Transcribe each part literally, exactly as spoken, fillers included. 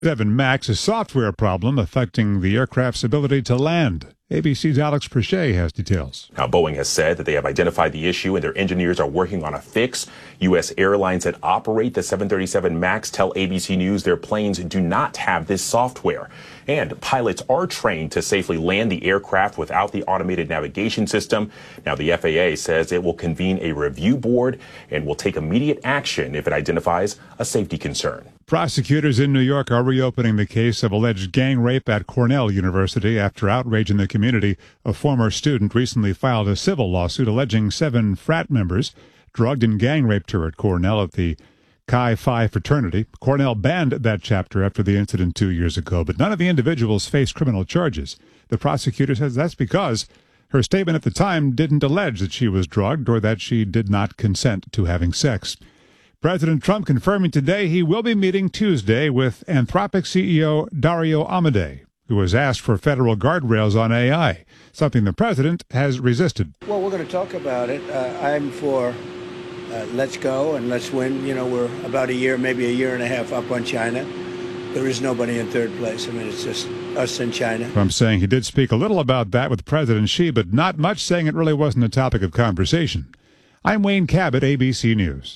seven MAX, a software problem affecting the aircraft's ability to land. A B C's Alex Prochet has details. Now, Boeing has said that they have identified the issue and their engineers are working on a fix. U S airlines that operate the seven thirty-seven MAX tell A B C News their planes do not have this software. And pilots are trained to safely land the aircraft without the automated navigation system. Now, the F A A says it will convene a review board and will take immediate action if it identifies a safety concern. Prosecutors in New York are reopening the case of alleged gang rape at Cornell University after outrage in the community. A former student recently filed a civil lawsuit alleging seven frat members drugged and gang raped her at Cornell at the Chi Phi fraternity. Cornell banned that chapter after the incident two years ago, but none of the individuals face criminal charges. The prosecutor says that's because her statement at the time didn't allege that she was drugged or that she did not consent to having sex. President Trump confirming today he will be meeting Tuesday with Anthropic C E O Dario Amodei, who was asked for federal guardrails on A I, something the president has resisted. Well, we're going to talk about it. Uh, I'm for uh, let's go and let's win. You know, we're about a year, maybe a year and a half up on China. There is nobody in third place. I mean, it's just us and China. Trump saying he did speak a little about that with President Xi, but not much, saying it really wasn't a topic of conversation. I'm Wayne Cabot, A B C News.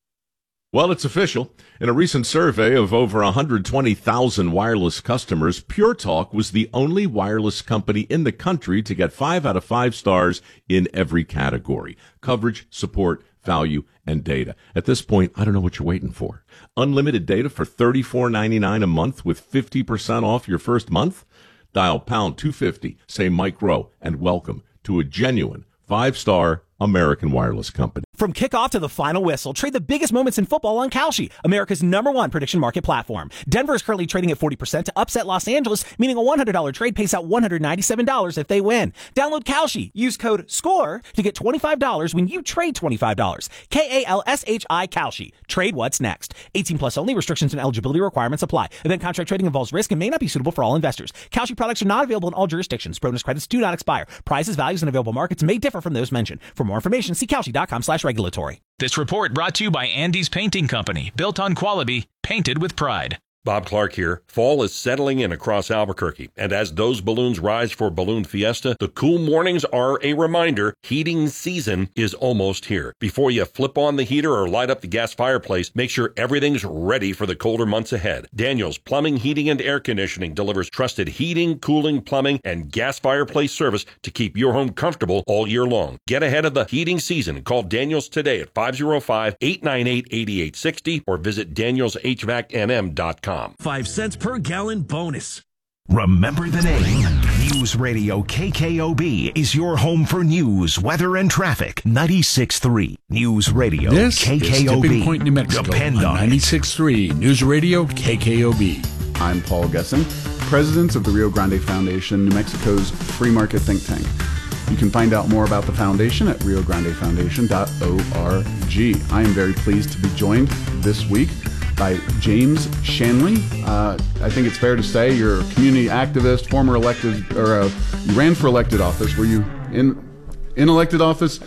Well, it's official. In a recent survey of over one hundred twenty thousand wireless customers, Pure Talk was the only wireless company in the country to get five out of five stars in every category: coverage, support, value, and data. At this point, I don't know what you're waiting for. Unlimited data for thirty-four ninety-nine a month with fifty percent off your first month? Dial pound two fifty, say Mike Rowe, and welcome to a genuine five-star American wireless company. From kickoff to the final whistle, trade the biggest moments in football on Kalshi, America's number one prediction market platform. Denver is currently trading at forty percent to upset Los Angeles, meaning a one hundred dollars trade pays out one hundred ninety-seven dollars if they win. Download Kalshi. Use code SCORE to get twenty-five dollars when you trade twenty-five dollars. K A L S H I Kalshi. Trade what's next. eighteen plus only. Restrictions and eligibility requirements apply. Event contract trading involves risk and may not be suitable for all investors. Kalshi products are not available in all jurisdictions. Bonus credits do not expire. Prices, values, and available markets may differ from those mentioned. For more information, see Kalshi.com slash regulatory. This report brought to you by Andy's Painting Company, built on quality, painted with pride. Bob Clark here. Fall is settling in across Albuquerque, and as those balloons rise for Balloon Fiesta, the cool mornings are a reminder heating season is almost here. Before you flip on the heater or light up the gas fireplace, make sure everything's ready for the colder months ahead. Daniels Plumbing, Heating, and Air Conditioning delivers trusted heating, cooling, plumbing, and gas fireplace service to keep your home comfortable all year long. Get ahead of the heating season and call Daniels today at five oh five, eight nine eight, eight eight six oh or visit daniels h v a c n m dot com. Five cents per gallon bonus. Remember the name. News Radio K K O B is your home for news, weather, and traffic. ninety-six point three News Radio this K K O B. This is Tipping Point, New Mexico. Depend on ninety-six point three News Radio K K O B. I'm Paul Gessing, president of the Rio Grande Foundation, New Mexico's free market think tank. You can find out more about the foundation at rio grande foundation dot org. I am very pleased to be joined this week by James Shanley. Uh, I think it's fair to say you're a community activist, former elected, or uh, you ran for elected office. Were you in in elected office?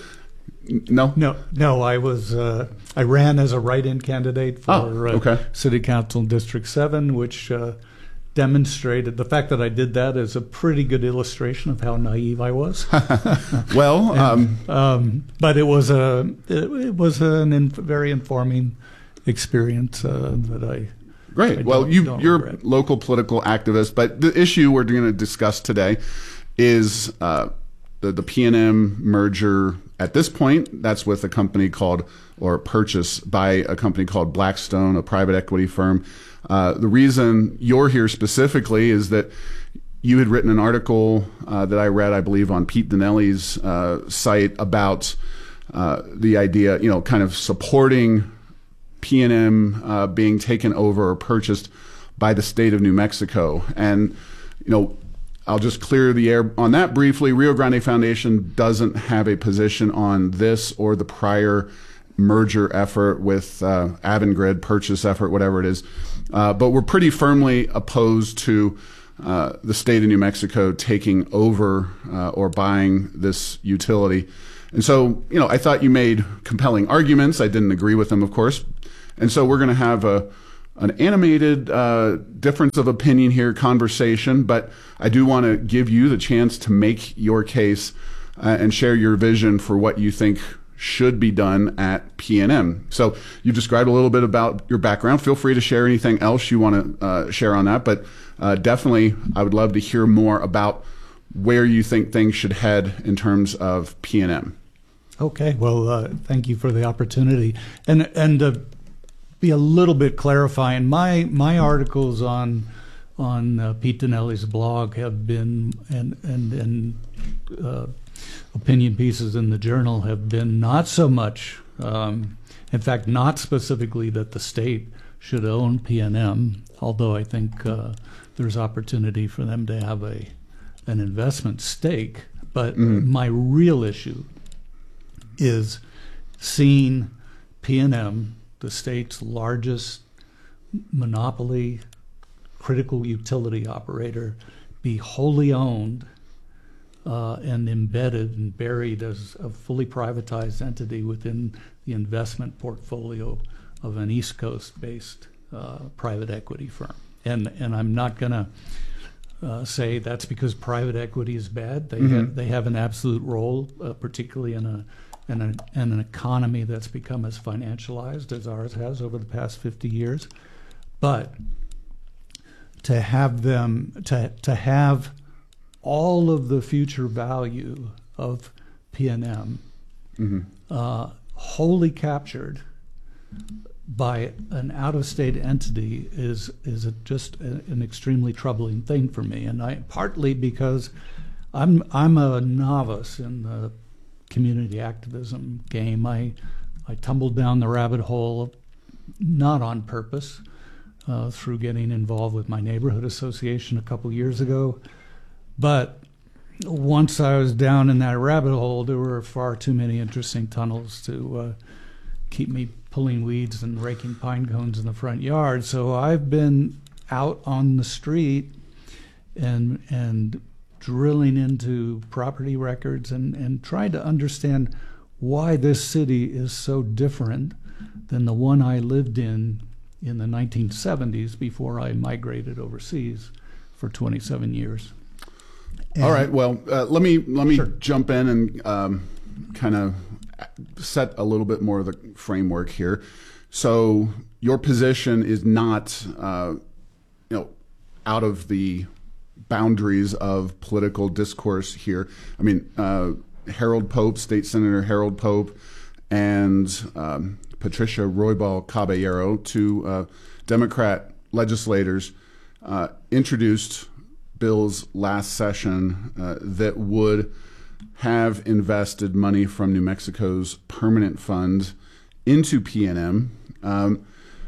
No, no, no. I was. Uh, I ran as a write-in candidate for oh, okay. uh, City Council District Seven, which uh, demonstrated the fact that I did that is a pretty good illustration of how naive I was. well, and, um, um, but it was a it, it was an in, very informing experience uh, that I great I well you you're regret. a local political activist, but the issue we're going to discuss today is uh, the, the P and M merger. At this point, that's with a company called, or purchase by a company called Blackstone, a private equity firm. Uh, the reason you're here specifically is that you had written an article uh, that I read, I believe, on Pete Dinelli's uh, site about uh, the idea, you know, kind of supporting P and M uh, being taken over or purchased by the state of New Mexico. And, you know, I'll just clear the air on that briefly. Rio Grande Foundation doesn't have a position on this or the prior merger effort with uh, Avangrid, purchase effort, whatever it is. Uh, but we're pretty firmly opposed to uh, the state of New Mexico taking over uh, or buying this utility. And so, you know, I thought you made compelling arguments. I didn't agree with them, of course. And so we're going to have a, an animated uh, difference of opinion here, conversation, but I do want to give you the chance to make your case uh, and share your vision for what you think should be done at P and M. So you've described a little bit about your background. Feel free to share anything else you want to uh, share on that, but uh, definitely I would love to hear more about where you think things should head in terms of P and M. Okay, well, uh, thank you for the opportunity. And and to be a little bit clarifying, my my articles on on uh, Pete Dinelli's blog have been, and, and, and uh, opinion pieces in the journal have been not so much, um, in fact, not specifically that the state should own P and M, although I think uh, there's opportunity for them to have a an investment stake. But mm-hmm. my real issue is seeing P and M, the state's largest monopoly critical utility operator, be wholly owned uh, and embedded and buried as a fully privatized entity within the investment portfolio of an East Coast-based uh, private equity firm. And and I'm not going to uh, say that's because private equity is bad. They mm-hmm. have, they have an absolute role, uh, particularly in a in, a in an economy that's become as financialized as ours has over the past fifty years. But to have them to to have all of the future value of P and M mm-hmm. uh, wholly captured by an out-of-state entity is is a, just a, an extremely troubling thing for me, and I partly because I'm I'm a novice in the community activism game. I I tumbled down the rabbit hole, not on purpose, uh, through getting involved with my neighborhood association a couple years ago, but once I was down in that rabbit hole, there were far too many interesting tunnels to uh, keep me pulling weeds and raking pine cones in the front yard. So I've been out on the street and and drilling into property records and, and trying to understand why this city is so different than the one I lived in in the nineteen seventies before I migrated overseas for twenty-seven years. And all right, well, uh, let me let me sure. jump in and um, kind of set a little bit more of the framework here. So your position is not, uh, you know, out of the boundaries of political discourse here. I mean, uh, Harold Pope, State Senator Harold Pope, and um, Patricia Roybal Caballero, two uh, Democrat legislators, uh, introduced bills last session uh, that would have invested money from New Mexico's permanent fund into P and M. Um,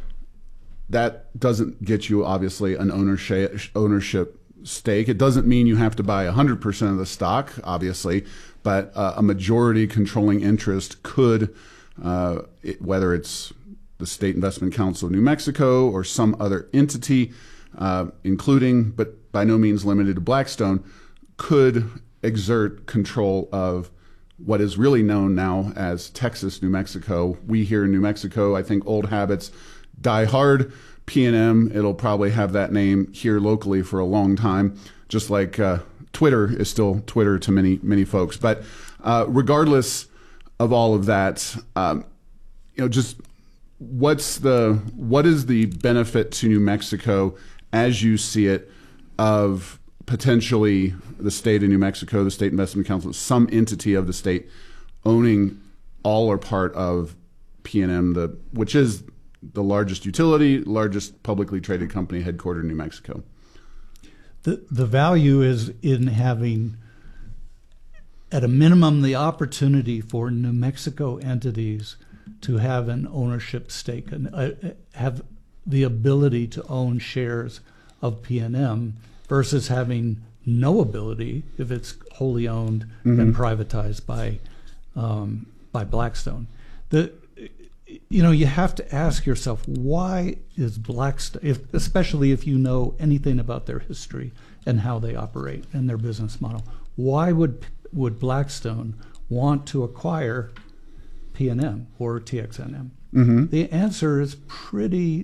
that doesn't get you, obviously, an ownership ownership stake. It doesn't mean you have to buy one hundred percent of the stock, obviously, but uh, a majority controlling interest could, uh, it, whether it's the State Investment Council of New Mexico or some other entity, uh, including, but by no means limited to Blackstone, could exert control of what is really known now as Texas New Mexico. We here in New Mexico, I think old habits die hard. P and M, it'll probably have that name here locally for a long time, just like uh, Twitter is still Twitter to many, many folks. But uh, regardless of all of that, um, you know, just what's the what is the benefit to New Mexico as you see it of potentially the state of New Mexico, the State Investment Council, some entity of the state owning all or part of P and M, the which is the largest utility, largest publicly traded company headquartered in New Mexico? The the value is in having, at a minimum, the opportunity for New Mexico entities to have an ownership stake and uh, have the ability to own shares of P and M versus having no ability if it's wholly owned mm-hmm. and privatized by um, by Blackstone. The you know you have to ask yourself, why is Blackstone, if, especially if you know anything about their history and how they operate and their business model, why would would Blackstone want to acquire P and M or T X N M? Mm-hmm. The answer is pretty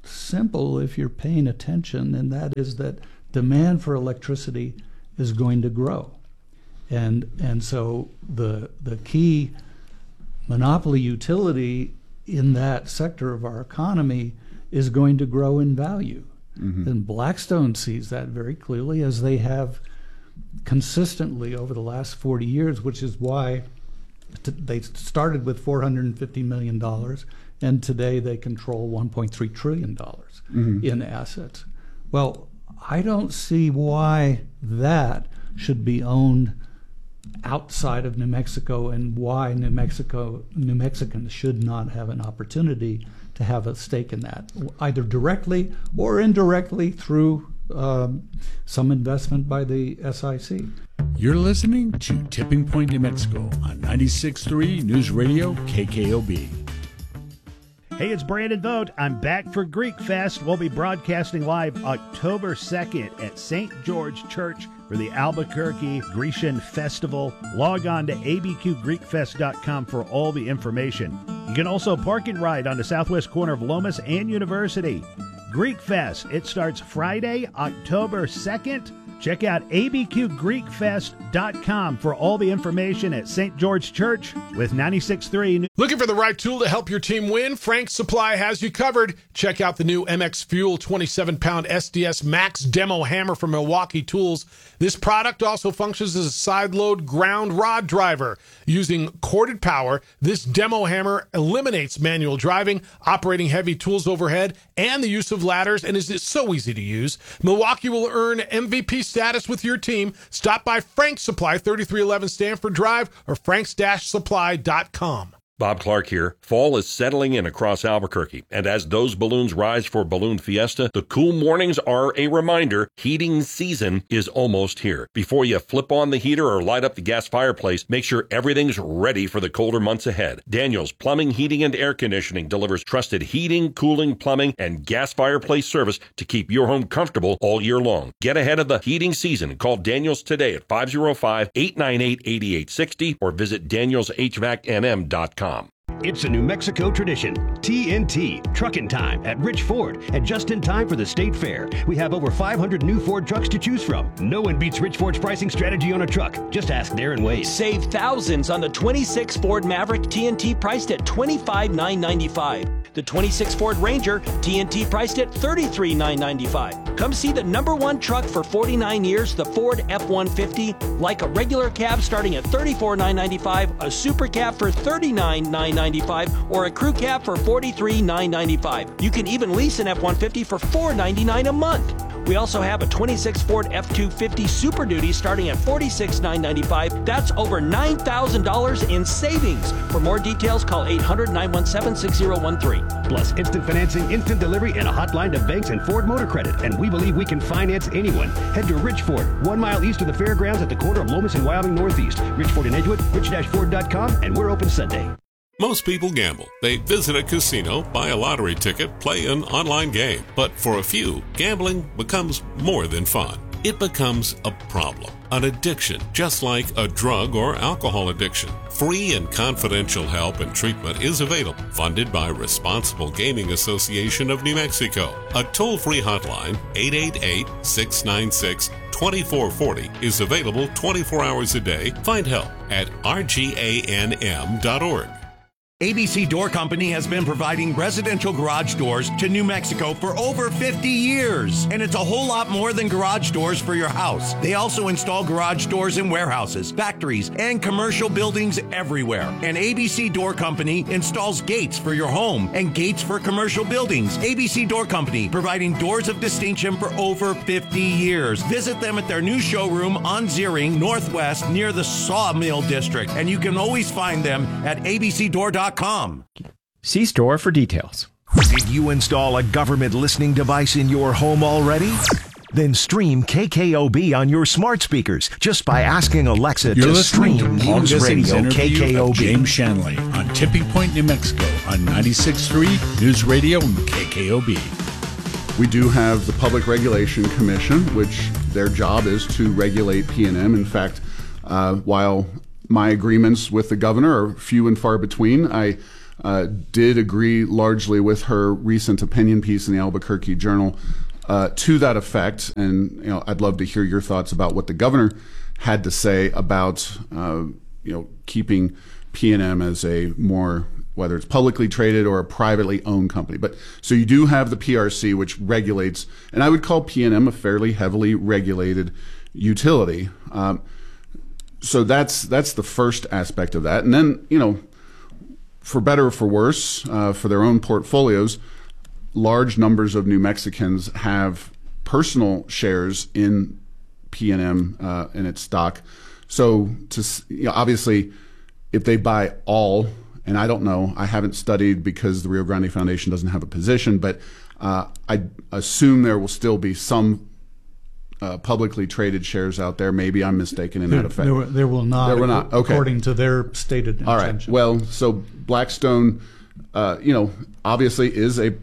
simple if you're paying attention, and that is that demand for electricity is going to grow. And and so the the key monopoly utility in that sector of our economy is going to grow in value. Mm-hmm. And Blackstone sees that very clearly, as they have consistently over the last forty years, which is why t- they started with four hundred fifty million dollars, and today they control one point three trillion dollars mm-hmm. in assets. Well, I don't see why that should be owned outside of New Mexico, and why New Mexico, New Mexicans should not have an opportunity to have a stake in that, either directly or indirectly through um, some investment by the S I C. You're listening to Tipping Point, New Mexico on ninety-six point three News Radio K K O B. Hey, it's Brandon Vogt. I'm back for Greek Fest. We'll be broadcasting live October second at Saint George Church for the Albuquerque Grecian Festival. Log on to a b q greek fest dot com for all the information. You can also park and ride on the southwest corner of Lomas and University. Greek Fest, it starts Friday, October second. Check out a b q greek fest dot com for all the information at Saint George Church with ninety-six point three. Looking for the right tool to help your team win? Frank's Supply has you covered. Check out the new M X Fuel twenty-seven pound S D S Max Demo Hammer from Milwaukee Tools. This product also functions as a side-load ground rod driver. Using corded power, this demo hammer eliminates manual driving, operating heavy tools overhead, and the use of ladders, and is so easy to use. Milwaukee will earn M V P status with your team. Stop by Frank's Supply, thirty-three eleven Stanford Drive, or franks dash supply dot com. Bob Clark here. Fall is settling in across Albuquerque, and as those balloons rise for Balloon Fiesta, the cool mornings are a reminder heating season is almost here. Before you flip on the heater or light up the gas fireplace, make sure everything's ready for the colder months ahead. Daniels Plumbing, Heating, and Air Conditioning delivers trusted heating, cooling, plumbing, and gas fireplace service to keep your home comfortable all year long. Get ahead of the heating season and call Daniels today at five oh five, eight nine eight, eight eight six oh or visit daniels h v a c n m dot com. It's a New Mexico tradition. T N T, Truckin' Time at Rich Ford, and just in time for the State Fair. We have over five hundred new Ford trucks to choose from. No one beats Rich Ford's pricing strategy on a truck. Just ask Darren Wade. Save thousands on the twenty-six Ford Maverick T N T priced at twenty-five thousand nine hundred ninety-five dollars. The twenty-six Ford Ranger T N T priced at thirty-three thousand nine hundred ninety-five dollars. Come see the number one truck for forty-nine years, the Ford F one fifty. Like a regular cab starting at thirty-four thousand nine hundred ninety-five dollars, a super cab for thirty-nine thousand nine hundred ninety-five dollars, or a crew cab for forty-three thousand nine hundred ninety-five dollars. You can even lease an F one fifty for four hundred ninety-nine dollars a month. We also have a twenty-six Ford F two fifty Super Duty starting at forty-six thousand nine hundred ninety-five dollars. That's over nine thousand dollars in savings. For more details, call eight hundred, nine one seven, six oh one three. Plus instant financing, instant delivery, and a hotline to banks and Ford Motor Credit. And we believe we can finance anyone. Head to Rich Ford, one mile east of the fairgrounds at the corner of Lomas and Wyoming Northeast. Rich Ford in Edgewood, rich dash ford dot com, and we're open Sunday. Most people gamble. They visit a casino, buy a lottery ticket, play an online game. But for a few, gambling becomes more than fun. It becomes a problem, an addiction, just like a drug or alcohol addiction. Free and confidential help and treatment is available, funded by Responsible Gaming Association of New Mexico. A toll-free hotline, eight eight eight, six nine six, two four four zero, is available twenty-four hours a day. Find help at r g a n m dot org. A B C Door Company has been providing residential garage doors to New Mexico for over fifty years. And it's a whole lot more than garage doors for your house. They also install garage doors in warehouses, factories, and commercial buildings everywhere. And A B C Door Company installs gates for your home and gates for commercial buildings. A B C Door Company, providing doors of distinction for over fifty years. Visit them at their new showroom on Ziering Northwest near the Sawmill District. And you can always find them at a b c door dot com. See store for details. Did you install a government listening device in your home already? Then stream K K O B on your smart speakers just by asking Alexa You're to listening stream to Paul News Gissing's Radio K interview K O B. of James Shanley on Tipping Point, New Mexico on ninety-six point three News Radio and K K O B. We do have the Public Regulation Commission, which their job is to regulate P and M. In fact, uh, while my agreements with the governor are few and far between, I uh, did agree largely with her recent opinion piece in the Albuquerque Journal uh, to that effect. And you know, I'd love to hear your thoughts about what the governor had to say about uh, you know keeping P and M as a more, whether it's publicly traded or a privately owned company. But so you do have the P R C, which regulates, and I would call P and M a fairly heavily regulated utility. Um, so that's that's the first aspect of that. And then, you know, for better or for worse, uh, for their own portfolios, large numbers of New Mexicans have personal shares in P and M uh, in its stock. So to you know, obviously, if they buy all, and I don't know, I haven't studied because the Rio Grande Foundation doesn't have a position, but uh, I assume there will still be some uh, publicly traded shares out there. Maybe I'm mistaken in there, that effect. There, there will not. There will not. Okay. According to their stated intention. All right. Well, so Blackstone, uh, you know, obviously is a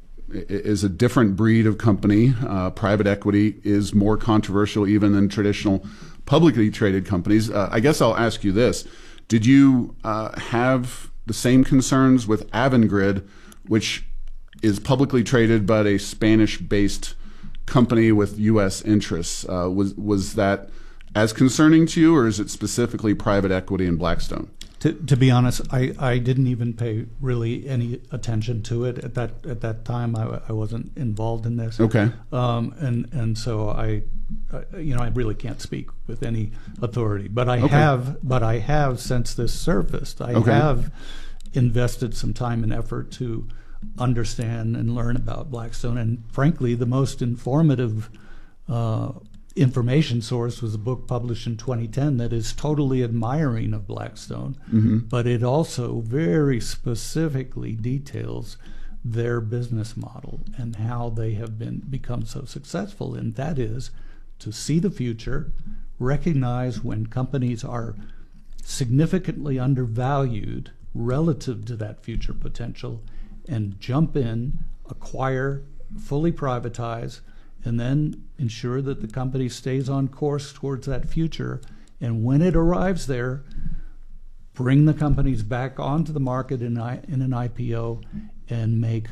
is a different breed of company. Uh, private equity is more controversial even than traditional publicly traded companies. Uh, I guess I'll ask you this. Did you uh, have the same concerns with Avangrid, which is publicly traded but a Spanish-based company with U S interests? Uh, was was that as concerning to you, or is it specifically private equity and Blackstone? To, to be honest, I, I didn't even pay really any attention to it at that at that time. I, I wasn't involved in this. Okay. Um, and and so I, uh, you know, I really can't speak with any authority. But I Okay. have, but I have since this surfaced. I Okay. have invested some time and effort to understand and learn about Blackstone. And frankly, the most informative Uh, information source was a book published in twenty ten that is totally admiring of Blackstone, Mhm. but it also very specifically details their business model and how they have been become so successful. And that is to see the future, recognize when companies are significantly undervalued relative to that future potential, and jump in, acquire, fully privatize, and then ensure that the company stays on course towards that future. And when it arrives there, bring the companies back onto the market in, I, in an I P O and make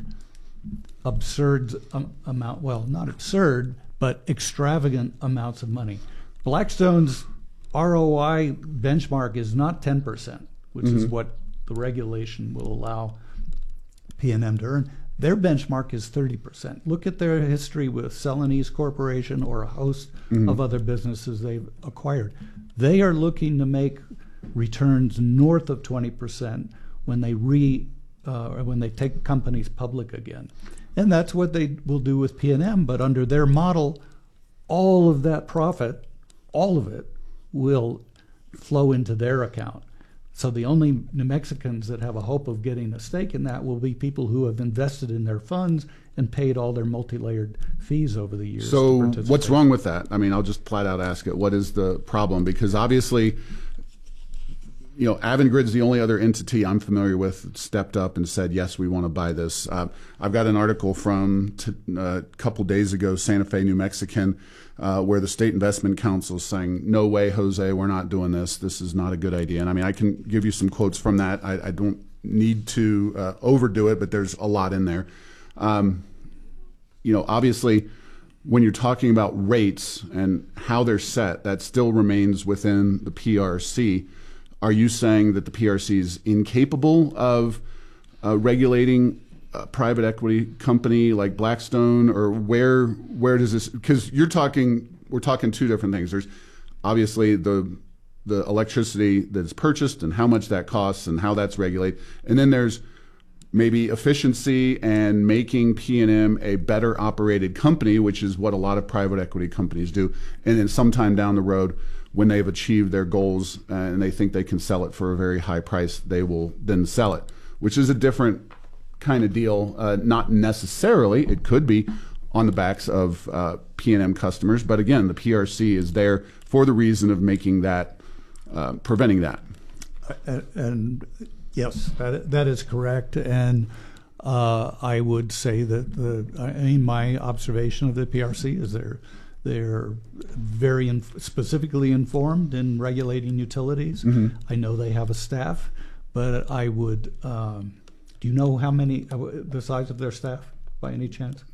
absurd um, amount, well, not absurd, but extravagant amounts of money. Blackstone's R O I benchmark is not ten percent, which Mhm. is what the regulation will allow P and M to earn. Their benchmark is thirty percent. Look at their history with Celanese Corporation or a host Mhm. of other businesses they've acquired. They are looking to make returns north of twenty percent when they re uh, when they take companies public again. And that's what they will do with P and M, but under their model, all of that profit, all of it, will flow into their account. So the only New Mexicans that have a hope of getting a stake in that will be people who have invested in their funds and paid all their multi-layered fees over the years. So to participate. what's wrong with that? I mean, I'll just flat out ask it. What is the problem? Because obviously, you know, Avangrid's the only other entity I'm familiar with that stepped up and said, yes, we want to buy this. Uh, I've got an article from t- uh, a couple days ago, Santa Fe, New Mexican, uh, where the State Investment Council is saying, no way, Jose, we're not doing this. This is not a good idea. And I mean, I can give you some quotes from that. I, I don't need to uh, overdo it, but there's a lot in there. Um, you know, obviously, when you're talking about rates and how they're set, that still remains within the P R C. Are you saying that the P R C is incapable of uh, regulating a private equity company like Blackstone, or where where does this? Because you're talking, we're talking two different things. There's obviously the the electricity that's purchased and how much that costs and how that's regulated, and then there's maybe efficiency and making P and M a better operated company, which is what a lot of private equity companies do. And then sometime down the road, when they've achieved their goals and they think they can sell it for a very high price, they will then sell it, which is a different kind of deal. Uh, not necessarily, it could be on the backs of uh, P and M customers, but again, the P R C is there for the reason of making that, uh, preventing that. And, and yes, that that is correct. And uh, I would say that the I mean my observation of the P R C is they're they're very inf- specifically informed in regulating utilities. Mhm. I know they have a staff, but I would um, Do you know how many, uh, the size of their staff by any chance?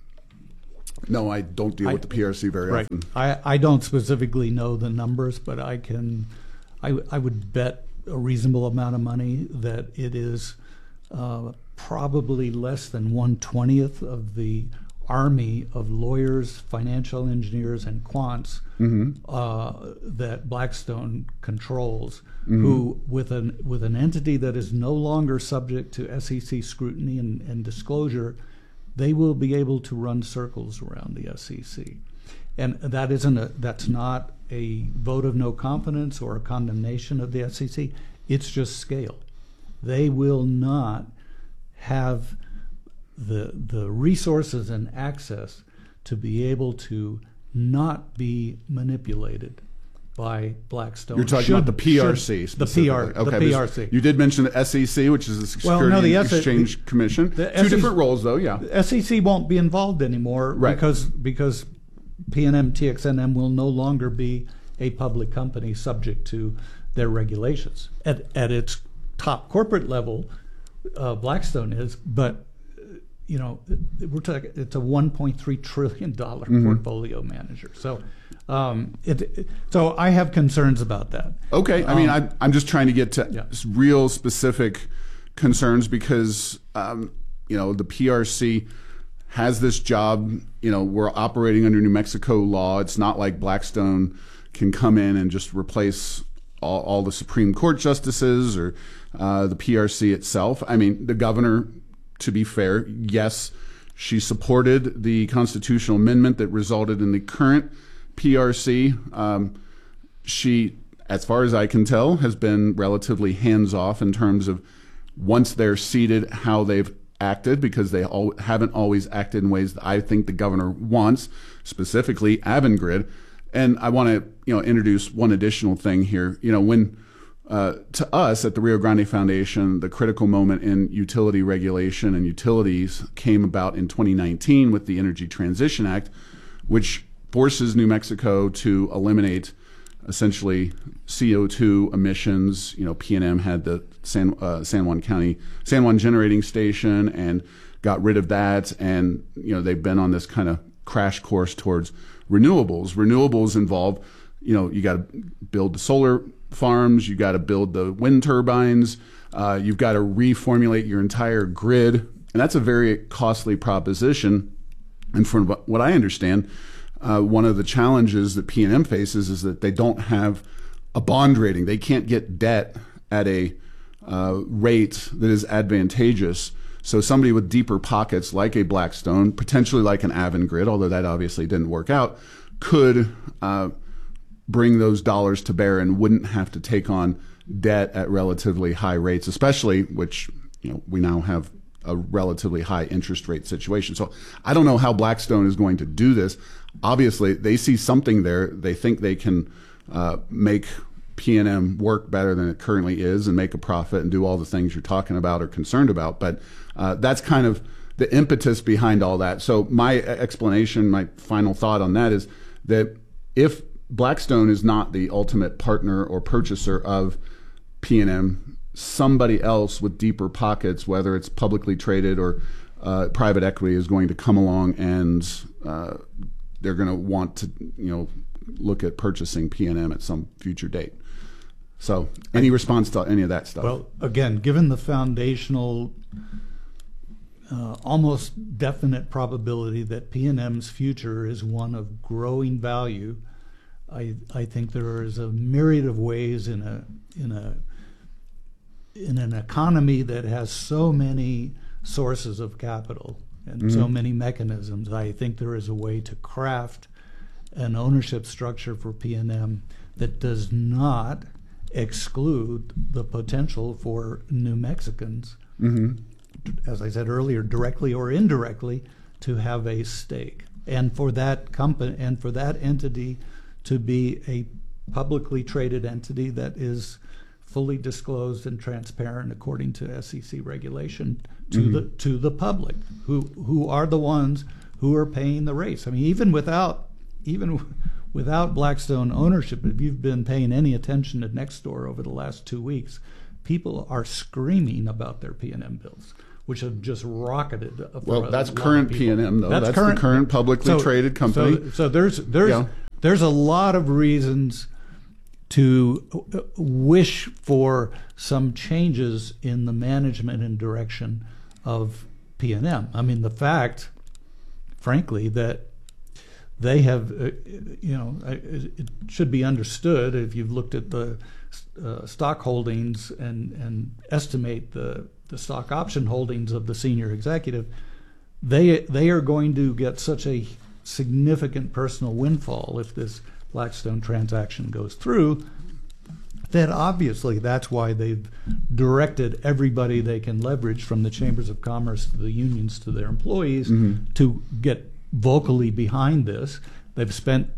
No, I don't deal I, with the P R C very right. often. I, I don't specifically know the numbers, but I can, I, I would bet a reasonable amount of money that it is uh, probably less than one twentieth of the army of lawyers, financial engineers, and quants mm-hmm. uh, that Blackstone controls, mm-hmm. who, with an with an entity that is no longer subject to S E C scrutiny and, and disclosure, they will be able to run circles around the S E C. And that isn't a, that's not a vote of no confidence or a condemnation of the S E C. It's just scale. They will not have the the resources and access to be able to not be manipulated by Blackstone. You're talking should, about the P R C should, the P R, okay, the P R C. You did mention the S E C, which is the Security well, no, the Exchange S E C, Commission. The Two S E C, different roles, though. Yeah, the S E C won't be involved anymore right. because because P N M T X N M will no longer be a public company subject to their regulations. At at its top corporate level, uh, Blackstone is, but you know, we're talking. It's a one point three trillion dollar mm-hmm. portfolio manager. So, um, it, it. So I have concerns about that. Okay, I um, mean, I, I'm just trying to get to yeah. real specific concerns because, um, you know, the P R C has this job. You know, we're operating under New Mexico law. It's not like Blackstone can come in and just replace all, all the Supreme Court justices or uh, the P R C itself. I mean, the governor, to be fair, yes, she supported the constitutional amendment that resulted in the current P R C. Um, she, as far as I can tell, has been relatively hands-off in terms of once they're seated, how they've acted, because they all, haven't always acted in ways that I think the governor wants, specifically Avangrid. And I want to, you know, introduce one additional thing here. You know, when Uh, to us at the Rio Grande Foundation, the critical moment in utility regulation and utilities came about in twenty nineteen with the Energy Transition Act, which forces New Mexico to eliminate essentially C O two emissions. You know, P N M had the San, uh, San Juan County, San Juan generating station and got rid of that. And, you know, they've been on this kind of crash course towards renewables. Renewables involve, you know, you got to build the solar farms, you got to build the wind turbines, uh, you've got to reformulate your entire grid, and that's a very costly proposition. And from what I understand, uh, one of the challenges that P N M faces is that they don't have a bond rating. They can't get debt at a uh, rate that is advantageous. So somebody with deeper pockets, like a Blackstone, potentially like an Avangrid, although that obviously didn't work out, could uh, bring those dollars to bear and wouldn't have to take on debt at relatively high rates, especially, which, you know, we now have a relatively high interest rate situation. So I don't know how Blackstone is going to do this. Obviously, they see something there. They think they can uh, make P N M work better than it currently is and make a profit and do all the things you're talking about or concerned about. But uh, that's kind of the impetus behind all that. So my explanation, my final thought on that is that if Blackstone is not the ultimate partner or purchaser of P N M, somebody else with deeper pockets, whether it's publicly traded or uh, private equity, is going to come along and uh, they're going to want to, you know, look at purchasing P N M at some future date. So any response to any of that stuff? Well, again, given the foundational, uh, almost definite probability that P N M's future is one of growing value, I I think there is a myriad of ways in a in a in an economy that has so many sources of capital and mm-hmm. so many mechanisms. I think there is a way to craft an ownership structure for P N M that does not exclude the potential for New Mexicans, mm-hmm. as I said earlier, directly or indirectly, to have a stake, and for that company and for that entity to be a publicly traded entity that is fully disclosed and transparent according to S E C regulation to mm-hmm. the to the public, who who are the ones who are paying the rates. I mean, even without even without Blackstone ownership, if you've been paying any attention to Nextdoor over the last two weeks, people are screaming about their P N M bills. which have just rocketed. Well, that's current P and M, though. That's, that's current, the current publicly so, traded company. So, so there's there's yeah. there's a lot of reasons to wish for some changes in the management and direction of P and M. I mean, the fact, frankly, that they have, uh, you know, it should be understood if you've looked at the uh, stock holdings and, and estimate the, the stock option holdings of the senior executive, they they are going to get such a significant personal windfall if this Blackstone transaction goes through, that obviously that's why they've directed everybody they can leverage, from the chambers of commerce to the unions to their employees, mm-hmm. to get vocally behind this. They've spent,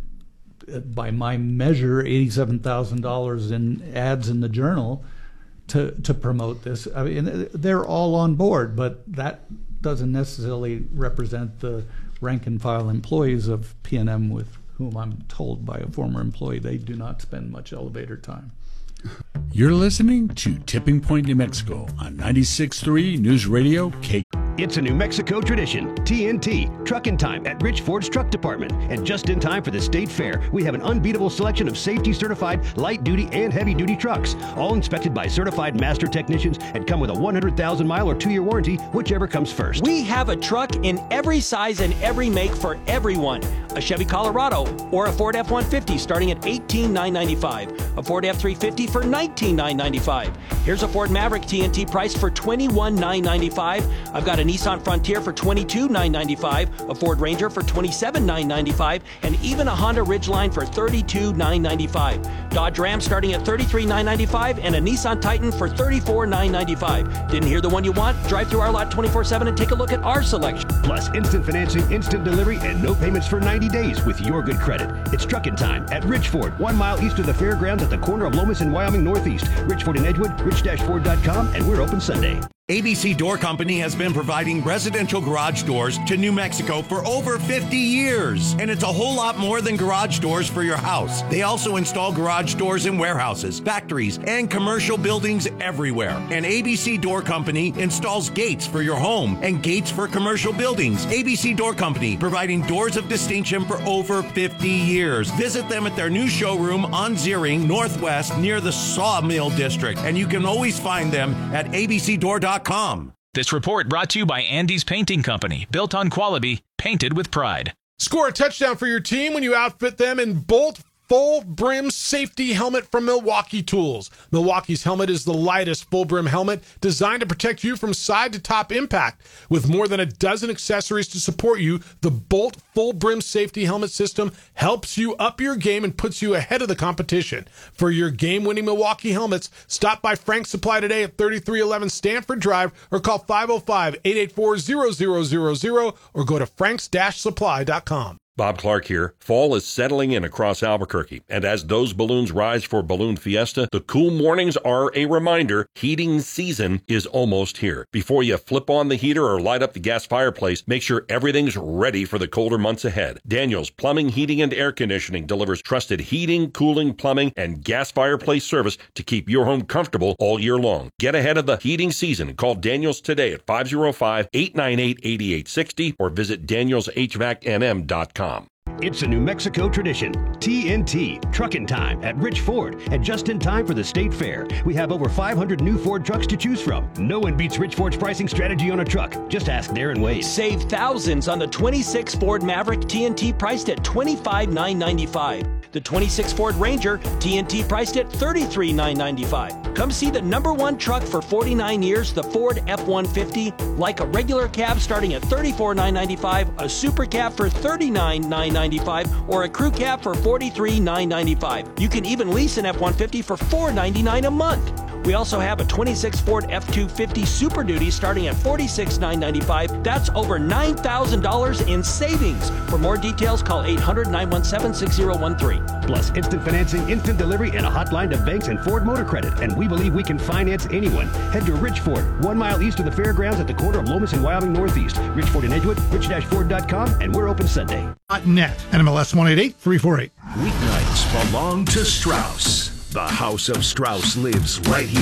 by my measure, eighty-seven thousand dollars in ads in the Journal to to promote this. I mean, they're all on board, but that doesn't necessarily represent the rank and file employees of P and M, with whom I'm told by a former employee they do not spend much elevator time. You're listening to Tipping Point, New Mexico on ninety-six point three News Radio K. It's a New Mexico tradition. T N T, Truckin' Time at Rich Ford's Truck Department. And just in time for the State Fair, we have an unbeatable selection of safety-certified light-duty and heavy-duty trucks, all inspected by certified master technicians and come with a one hundred thousand mile or two-year warranty, whichever comes first. We have a truck in every size and every make for everyone. A Chevy Colorado or a Ford F one fifty starting at eighteen thousand nine hundred ninety-five dollars. A Ford F three fifty for nineteen thousand nine hundred ninety-five dollars. Here's a Ford Maverick T N T price for twenty-one thousand nine hundred ninety-five dollars. I've got a Nissan Frontier for twenty-two thousand nine hundred ninety-five dollars, a Ford Ranger for twenty-seven thousand nine hundred ninety-five dollars, and even a Honda Ridgeline for thirty-two thousand nine hundred ninety-five dollars. Dodge Ram starting at thirty-three thousand nine hundred ninety-five dollars, and a Nissan Titan for thirty-four thousand nine hundred ninety-five dollars. Didn't hear the one you want? Drive through our lot twenty-four seven and take a look at our selection. Plus instant financing, instant delivery, and no payments for ninety days with your good credit. It's Truckin' Time at Rich Ford, one mile east of the fairgrounds at the corner of Lomas and Wyoming Northeast. Rich Ford in Edgewood, rich ford dot com, and we're open Sunday. A B C Door Company has been providing residential garage doors to New Mexico for over fifty years. And it's a whole lot more than garage doors for your house. They also install garage doors in warehouses, factories, and commercial buildings everywhere. And A B C Door Company installs gates for your home and gates for commercial buildings. A B C Door Company, providing doors of distinction for over fifty years. Visit them at their new showroom on Zeering Northwest near the Sawmill District. And you can always find them at a b c door dot com. This report brought to you by Andy's Painting Company, built on quality, painted with pride. Score a touchdown for your team when you outfit them in Bolt Full Brim Safety Helmet from Milwaukee Tools. Milwaukee's helmet is the lightest full brim helmet designed to protect you from side to top impact. With more than a dozen accessories to support you, the Bolt Full Brim Safety Helmet system helps you up your game and puts you ahead of the competition. For your game-winning Milwaukee helmets, stop by Frank's Supply today at thirty-three eleven Stanford Drive or call five oh five, eight eight four, zero zero zero zero or go to franks dash supply dot com. Bob Clark here. Fall is settling in across Albuquerque, and as those balloons rise for Balloon Fiesta, the cool mornings are a reminder heating season is almost here. Before you flip on the heater or light up the gas fireplace, make sure everything's ready for the colder months ahead. Daniels Plumbing, Heating, and Air Conditioning delivers trusted heating, cooling, plumbing, and gas fireplace service to keep your home comfortable all year long. Get ahead of the heating season. Call Daniels today at five oh five, eight nine eight, eight eight six oh or visit daniels h v a c n m dot com. It's a New Mexico tradition. T N T, Truckin' Time at Rich Ford, and just in time for the State Fair. We have over five hundred new Ford trucks to choose from. No one beats Rich Ford's pricing strategy on a truck. Just ask Darren Wade. Save thousands on the twenty-six Ford Maverick T N T priced at twenty-five thousand nine hundred ninety-five dollars. The twenty-six Ford Ranger T N T priced at thirty-three thousand nine hundred ninety-five dollars. Come see the number one truck for forty-nine years, the Ford F one fifty. Like a regular cab starting at thirty-four thousand nine hundred ninety-five dollars, a super cab for thirty-nine thousand nine hundred ninety-five dollars, or a crew cab for forty-three thousand nine hundred ninety-five dollars. You can even lease an F one fifty for four hundred ninety-nine dollars a month. We also have a twenty-six Ford F two fifty Super Duty starting at forty-six thousand nine hundred ninety-five dollars. That's over nine thousand dollars in savings. For more details, call eight hundred, nine one seven, six oh one three. Plus instant financing, instant delivery, and a hotline to banks and Ford Motor Credit. And we believe we can finance anyone. Head to Rich Ford, one mile east of the fairgrounds at the corner of Lomas and Wyoming Northeast. Rich Ford in Edgewood, rich ford dot com, and we're open Sunday. Net, N M L S one eight eight, three four eight. Weeknights belong to Strauss. The House of Strauss lives right here.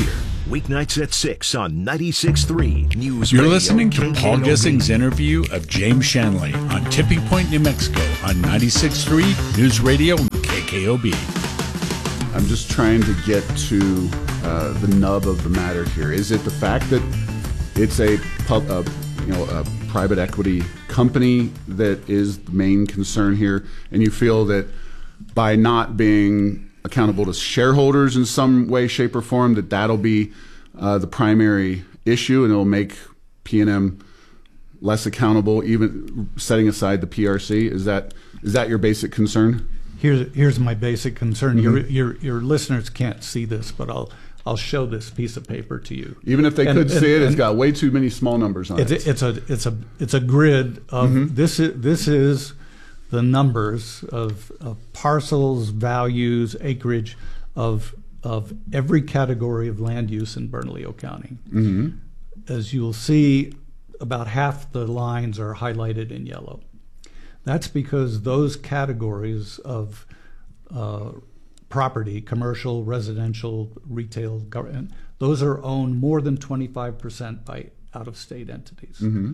Weeknights at six on ninety-six point three News You're Radio, listening to K K O Paul B. Gissing's interview of James Shanley on Tipping Point, New Mexico on ninety-six point three News Radio K K O B. I'm just trying to get to uh, the nub of the matter here. Is it the fact that it's a, pub, uh, you know, a private equity company that is the main concern here, and you feel that by not being accountable to shareholders in some way, shape, or form, that that'll be uh, the primary issue, and it'll make P and M less accountable, even setting aside the P R C? Is that is that your basic concern? Here's here's my basic concern. Mm-hmm. Your your your listeners can't see this, but I'll I'll show this piece of paper to you. Even if they and, could and, see it, and, it's got way too many small numbers on it's, it. It's a it's a it's a grid of Mm-hmm. this is this is the numbers of, of parcels, values, acreage of of every category of land use in Bernalillo County. Mm-hmm. As you'll see, about half the lines are highlighted in yellow. That's because those categories of uh, property, commercial, residential, retail, government, those are owned more than twenty-five percent by out-of-state entities. Mm-hmm.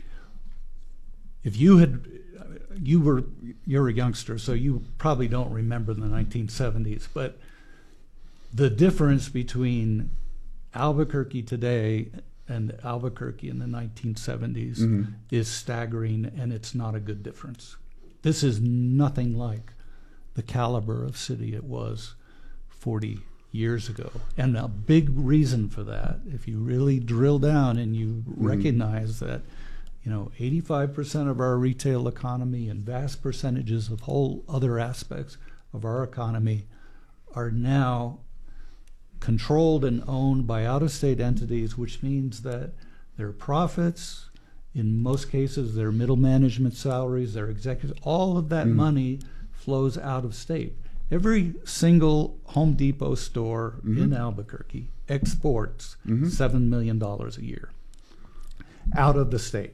If you had, you were, you're a youngster, so you probably don't remember the nineteen seventies, but the difference between Albuquerque today and Albuquerque in the nineteen seventies Mm-hmm. is staggering, and it's not a good difference. This is nothing like the caliber of city it was forty years ago. And a big reason for that, if you really drill down and you Mm-hmm. recognize that, you know, eighty-five percent of our retail economy and vast percentages of whole other aspects of our economy are now controlled and owned by out-of-state entities, which means that their profits, in most cases, their middle management salaries, their executives, all of that Mm. money flows out of state. Every single Home Depot store Mm-hmm. in Albuquerque exports Mhm. seven million dollars a year out of the state.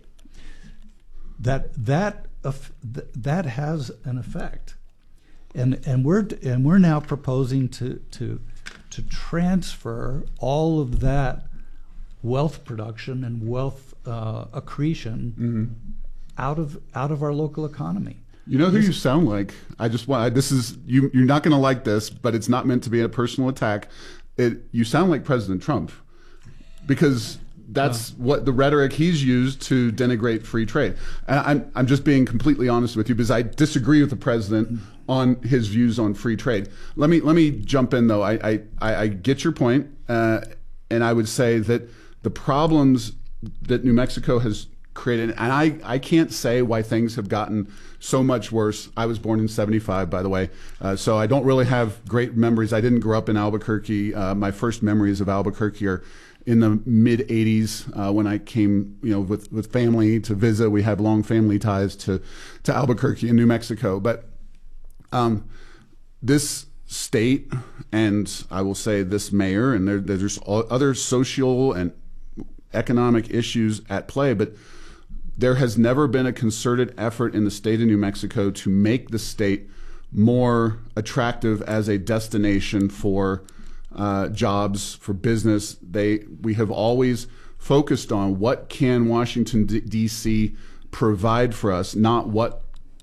That that eff- th- that has an effect, and and we're and we're now proposing to to to transfer all of that wealth production and wealth uh, accretion Mm-hmm. out of out of our local economy. You know who you sound like? I just want. I, this is you. You're not going to like this, but it's not meant to be a personal attack. It. You sound like President Trump, because that's Uh. what the rhetoric he's used to denigrate free trade. And I'm. I'm just being completely honest with you, because I disagree with the president on his views on free trade. Let me. Let me jump in though. I. I. I, I get your point, uh, and I would say that the problems that New Mexico has created, and I, I can't say why things have gotten so much worse. I was born in seventy-five, by the way, uh, so I don't really have great memories. I didn't grow up in Albuquerque. Uh, my first memories of Albuquerque are in the mid eighties uh, when I came, you know, with, with family to visit. We have long family ties to, to Albuquerque in New Mexico. But um, this state, and I will say this mayor, and there, there's other social and economic issues at play, but there has never been a concerted effort in the state of New Mexico to make the state more attractive as a destination for uh, jobs, for business. They we have always focused on what can Washington D C provide for us, not what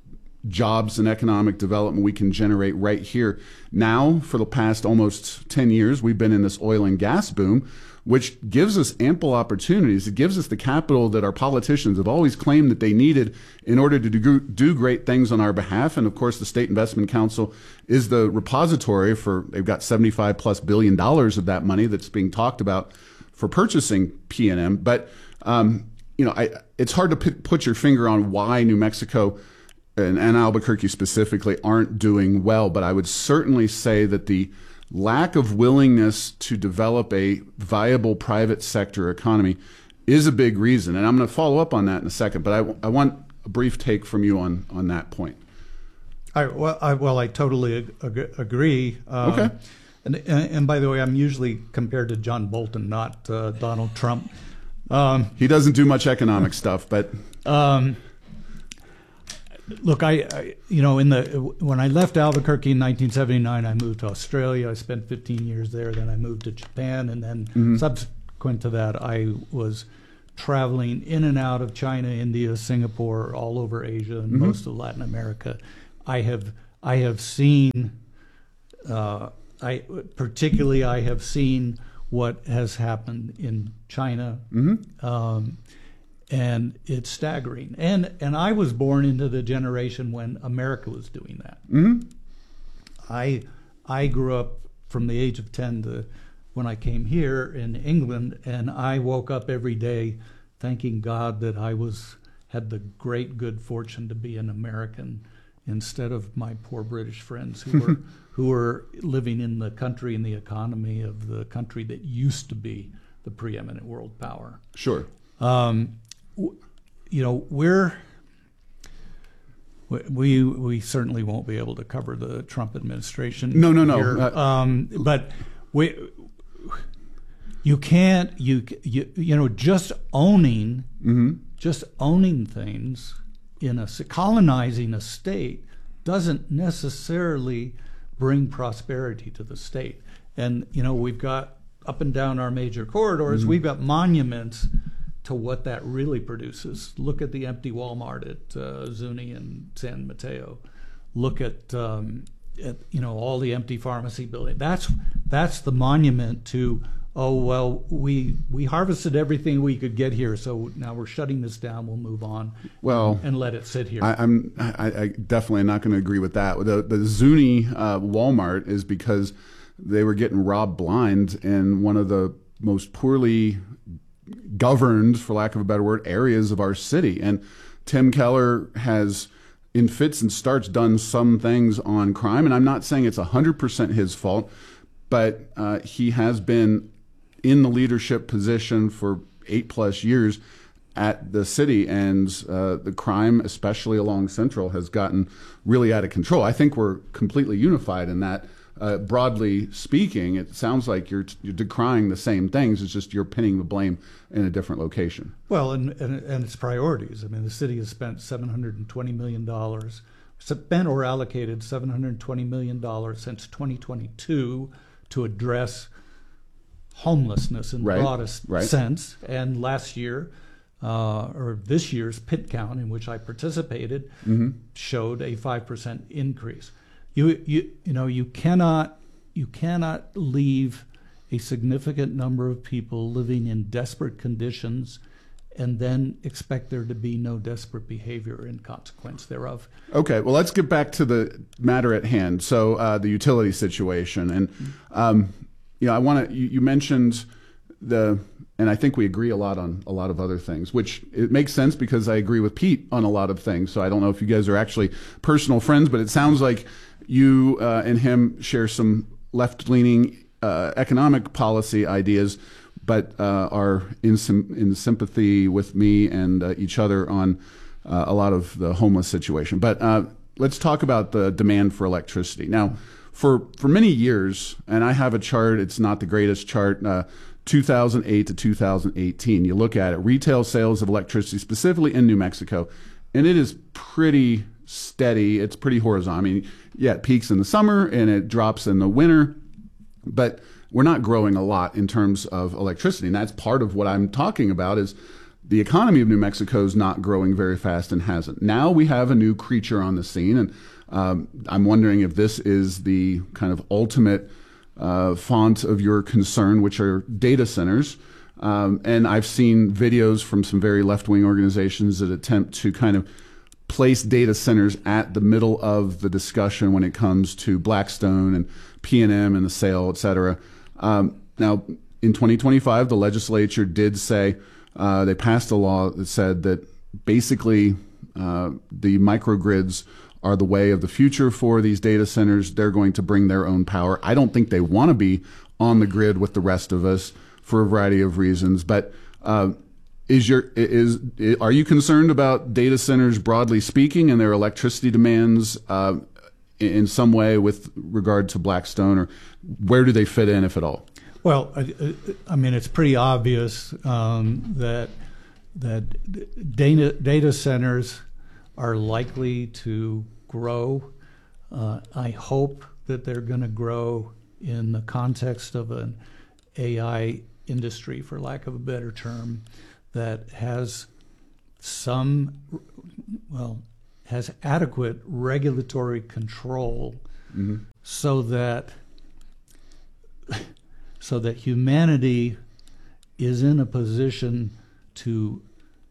jobs and economic development we can generate right here. Now, for the past almost ten years, we've been in this oil and gas boom, which gives us ample opportunities. It gives us the capital that our politicians have always claimed that they needed in order to do, do great things on our behalf. And of course, the State Investment Council is the repository for, they've got seventy-five plus billion dollars of that money that's being talked about for purchasing P and M. But, um, you know, I, it's hard to p- put your finger on why New Mexico and, and Albuquerque specifically aren't doing well. But I would certainly say that the lack of willingness to develop a viable private sector economy is a big reason. And I'm going to follow up on that in a second, but I, I want a brief take from you on, on that point. I, well, I, well, I totally ag- ag- agree. Um, Okay. And, and, and by the way, I'm usually compared to John Bolton, not uh, Donald Trump. Um, he doesn't do much economic stuff, but... Um, look, I, I, you know, in the when I left Albuquerque in nineteen seventy-nine, I moved to Australia. I spent fifteen years there. Then I moved to Japan, and then mm-hmm. subsequent to that, I was traveling in and out of China, India, Singapore, all over Asia, and mm-hmm. most of Latin America. I have I have seen, uh, I particularly I have seen what has happened in China. Mm-hmm. Um, And it's staggering. And and I was born into the generation when America was doing that. Mm-hmm. I I grew up from the age of ten to when I came here in England, and I woke up every day thanking God that I was had the great good fortune to be an American instead of my poor British friends who were who were living in the country and the economy of the country that used to be the preeminent world power. Sure. Um, You know, we're we we certainly won't be able to cover the Trump administration. No, no, no. Here. Uh, um, but we you can't you you you know just owning mm-hmm. just owning things in a colonizing a state doesn't necessarily bring prosperity to the state. And you know, we've got up and down our major corridors, mm-hmm. we've got monuments to what that really produces. Look at the empty Walmart at uh, Zuni and San Mateo. Look at, um, at you know all the empty pharmacy buildings. That's that's the monument to oh well we we harvested everything we could get here, so now we're shutting this down. We'll move on. Well, and, and let it sit here. I, I'm I, I definitely not going to agree with that. The the Zuni uh, Walmart is because they were getting robbed blind in one of the most poorly governed, for lack of a better word, areas of our city. And Tim Keller has, in fits and starts, done some things on crime. And I'm not saying it's one hundred percent his fault, but uh, he has been in the leadership position for eight plus years at the city. And uh, the crime, especially along Central, has gotten really out of control. I think we're completely unified in that. Uh, broadly speaking, it sounds like you're you're decrying the same things. It's just you're pinning the blame in a different location. Well, and and, and its priorities. I mean, the city has spent seven hundred twenty million dollars, spent or allocated seven hundred twenty million dollars since twenty twenty-two to address homelessness in the right. broadest right. sense. And last year, uh, or this year's pit count, in which I participated, mm-hmm. showed a five percent increase. You you you know you cannot you cannot leave a significant number of people living in desperate conditions and then expect there to be no desperate behavior in consequence thereof. Okay, well, let's get back to the matter at hand. So uh, the utility situation, and um, you know, I want to. You, you mentioned the, and I think we agree a lot on a lot of other things, which it makes sense because I agree with Pete on a lot of things. So I don't know if you guys are actually personal friends, but it sounds like you uh, and him share some left-leaning uh, economic policy ideas, but uh, are in sim- in sympathy with me and uh, each other on uh, a lot of the homeless situation. But uh, let's talk about the demand for electricity. Now, for for many years, and I have a chart, it's not the greatest chart, uh, two thousand eight to two thousand eighteen. You look at it, retail sales of electricity, specifically in New Mexico, and it is pretty steady. It's pretty horizontal. I mean, yeah, it peaks in the summer and it drops in the winter, but we're not growing a lot in terms of electricity. And that's part of what I'm talking about is the economy of New Mexico is not growing very fast and hasn't. Now we have a new creature on the scene, and um, I'm wondering if this is the kind of ultimate uh, font of your concern, which are data centers. Um, and I've seen videos from some very left-wing organizations that attempt to kind of place data centers at the middle of the discussion when it comes to Blackstone and P and M and the sale, et cetera. Um, now, in twenty twenty-five, the legislature did say, uh, they passed a law that said that basically uh, the microgrids are the way of the future for these data centers. They're going to bring their own power. I don't think they want to be on the grid with the rest of us for a variety of reasons, but uh, Is your is are you concerned about data centers broadly speaking and their electricity demands uh, in some way with regard to Blackstone, or where do they fit in, if at all? Well, I, I mean, it's pretty obvious um, that that data data centers are likely to grow. Uh, I hope that they're going to grow in the context of an A I industry, for lack of a better term, that has some, well, has adequate regulatory control mm-hmm. so that so that humanity is in a position to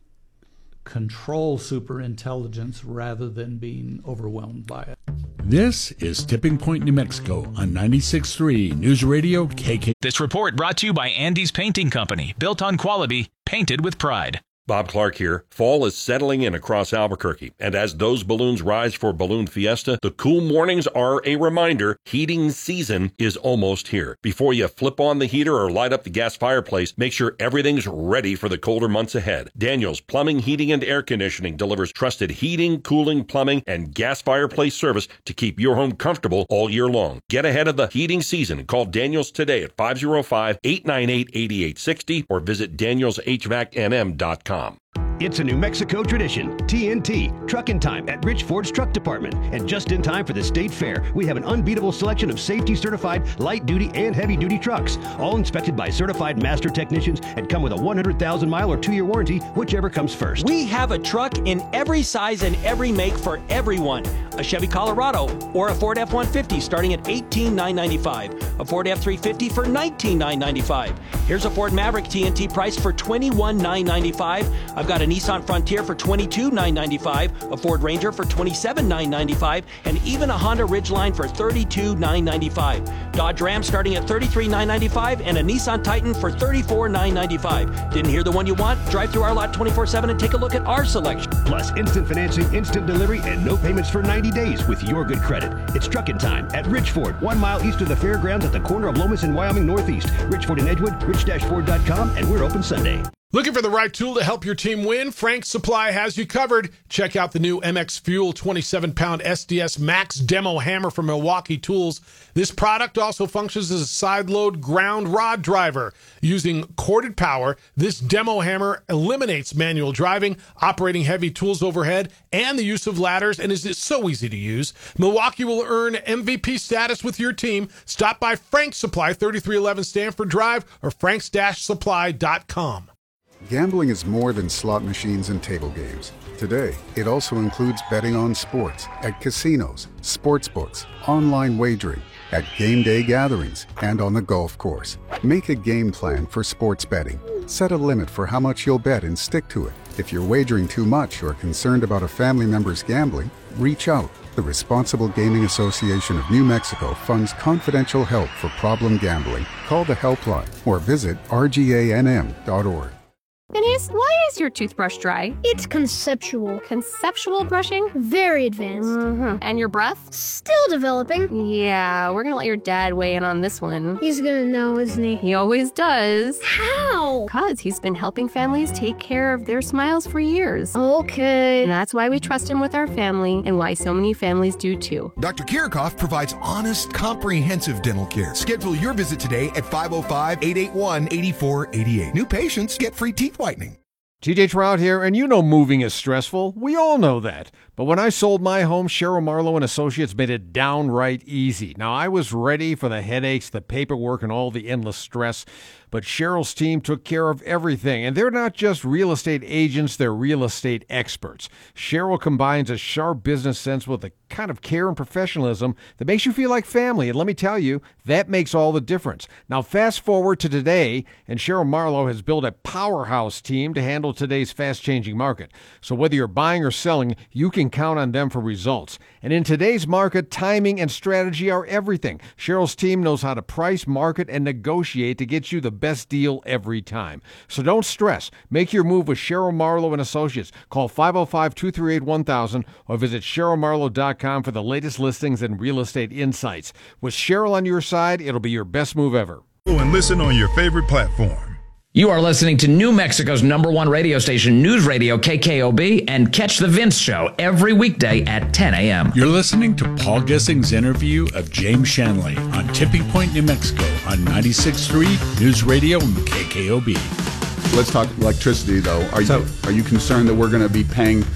control superintelligence rather than being overwhelmed by it. This is Tipping Point, New Mexico on ninety-six point three News Radio K K. This report brought to you by Andy's Painting Company, built on quality, painted with pride. Bob Clark here. Fall is settling in across Albuquerque, and as those balloons rise for Balloon Fiesta, the cool mornings are a reminder heating season is almost here. Before you flip on the heater or light up the gas fireplace, make sure everything's ready for the colder months ahead. Daniels Plumbing, Heating, and Air Conditioning delivers trusted heating, cooling, plumbing, and gas fireplace service to keep your home comfortable all year long. Get ahead of the heating season and call Daniels today at five oh five, eight nine eight, eight eight six oh or visit daniels h v a c n m dot com. It's a New Mexico tradition. T N T, Truckin' Time at Rich Ford's Truck Department. And just in time for the State Fair, we have an unbeatable selection of safety-certified light-duty and heavy-duty trucks, all inspected by certified master technicians and come with a one hundred thousand mile or two-year warranty, whichever comes first. We have a truck in every size and every make for everyone. A Chevy Colorado or a Ford F one fifty starting at eighteen thousand nine hundred ninety-five dollars. A Ford F three fifty for nineteen thousand nine hundred ninety-five dollars. Here's a Ford Maverick T N T price for twenty-one thousand nine hundred ninety-five dollars. I've got a Nissan Frontier for twenty-two thousand nine hundred ninety-five dollars, a Ford Ranger for twenty-seven thousand nine hundred ninety-five dollars, and even a Honda Ridgeline for thirty-two thousand nine hundred ninety-five dollars. Dodge Ram starting at thirty-three thousand nine hundred ninety-five dollars, and a Nissan Titan for thirty-four thousand nine hundred ninety-five dollars. Didn't hear the one you want? Drive through our lot twenty-four seven and take a look at our selection. Plus instant financing, instant delivery, and no payments for ninety days with your good credit. It's Truckin' Time at Rich Ford, one mile east of the fairgrounds at the corner of Lomas and Wyoming Northeast. Rich Ford in Edgewood, rich ford dot com, and we're open Sunday. Looking for the right tool to help your team win? Frank's Supply has you covered. Check out the new M X Fuel twenty-seven pound S D S Max Demo Hammer from Milwaukee Tools. This product also functions as a side-load ground rod driver. Using corded power, this demo hammer eliminates manual driving, operating heavy tools overhead, and the use of ladders, and is so easy to use. Milwaukee will earn M V P status with your team. Stop by Frank's Supply, thirty-three eleven Stanford Drive, or franks dash supply dot com. Gambling is more than slot machines and table games. Today, it also includes betting on sports at casinos, sports books, online wagering, at game day gatherings, and on the golf course. Make a game plan for sports betting. Set a limit for how much you'll bet and stick to it. If you're wagering too much or concerned about a family member's gambling, reach out. The Responsible Gaming Association of New Mexico funds confidential help for problem gambling. Call the helpline or visit r g a n m dot org. Denise, why is your toothbrush dry? It's conceptual. Conceptual brushing? Very advanced. Mm-hmm. And your breath? Still developing. Yeah, we're gonna let your dad weigh in on this one. He's gonna know, isn't he? He always does. How? Because he's been helping families take care of their smiles for years. Okay. And that's why we trust him with our family, and why so many families do too. Doctor Kirikoff provides honest, comprehensive dental care. Schedule your visit today at five oh five, eight eight one, eight four eight eight. New patients get free teeth whitening. T J Trout here, and you know moving is stressful. We all know that. But when I sold my home, Cheryl Marlowe and Associates made it downright easy. Now, I was ready for the headaches, the paperwork, and all the endless stress, but Cheryl's team took care of everything. And they're not just real estate agents, they're real estate experts. Cheryl combines a sharp business sense with a kind of care and professionalism that makes you feel like family. And let me tell you, that makes all the difference. Now, fast forward to today, and Cheryl Marlowe has built a powerhouse team to handle today's fast-changing market. So whether you're buying or selling, you can count on them for results. And in today's market, timing and strategy are everything. Cheryl's team knows how to price, market, and negotiate to get you the best deal every time. So don't stress. Make your move with Cheryl Marlowe and Associates. Call five oh five, two three eight, one thousand or visit cheryl marlowe dot com for the latest listings and real estate insights. With Cheryl on your side, it'll be your best move ever. And listen on your favorite platform. You are listening to New Mexico's number one radio station, News Radio K K O B, and catch The Vince Show every weekday at ten a.m. You're listening to Paul Gessing's interview of James Shanley on Tipping Point, New Mexico on ninety-six point three News Radio and K K O B. Let's talk electricity, though. Are so, you are you concerned that we're going to be paying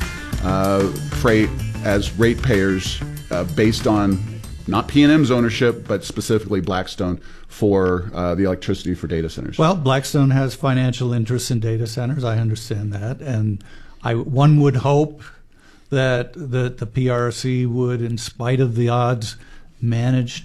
uh, freight as ratepayers uh, based on not P and M's ownership, but specifically Blackstone for uh, the electricity for data centers. Well, Blackstone has financial interests in data centers. I understand that. And I, one would hope that, that the P R C would, in spite of the odds, manage